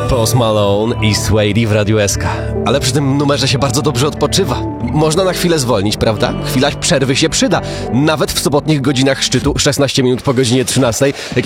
Post Malone i Sway w Radiu SK. Ale przy tym numerze się bardzo dobrze odpoczywa. Można na chwilę zwolnić, prawda? Chwila przerwy się przyda. Nawet w sobotnich godzinach szczytu, 16 minut po godzinie 13.